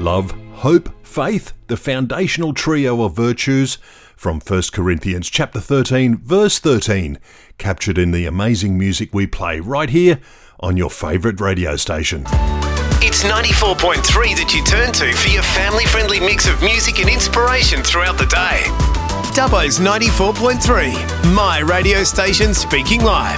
love, hope, faith, the foundational trio of virtues from 1 Corinthians chapter 13, verse 13, captured in the amazing music we play right here on your favourite radio station. It's 94.3 that you turn to for your family-friendly mix of music and inspiration throughout the day. Dubbo's 94.3, my radio station speaking live.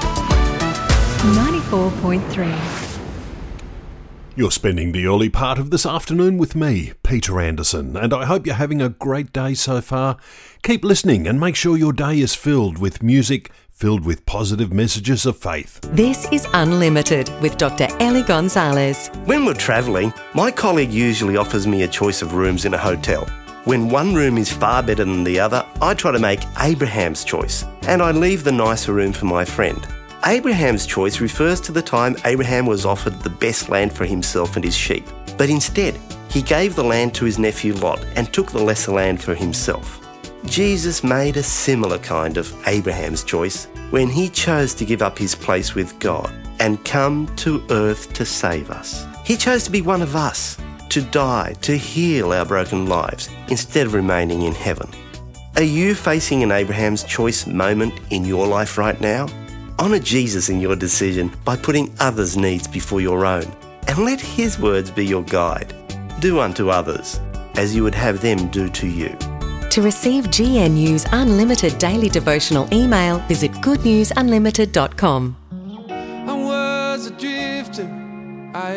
94.3. You're spending the early part of this afternoon with me, Peter Anderson, and I hope you're having a great day so far. Keep listening and make sure your day is filled with music, filled with positive messages of faith. This is Unlimited with Dr. Ellie Gonzalez. When we're travelling, my colleague usually offers me a choice of rooms in a hotel. When one room is far better than the other, I try to make Abraham's choice, and I leave the nicer room for my friend. Abraham's choice refers to the time Abraham was offered the best land for himself and his sheep, but instead he gave the land to his nephew Lot and took the lesser land for himself. Jesus made a similar kind of Abraham's choice when he chose to give up his place with God and come to earth to save us. He chose to be one of us, to die, to heal our broken lives instead of remaining in heaven. Are you facing an Abraham's choice moment in your life right now? Honour Jesus in your decision by putting others' needs before your own, and let his words be your guide. Do unto others as you would have them do to you. To receive GNU's Unlimited daily devotional email, visit goodnewsunlimited.com.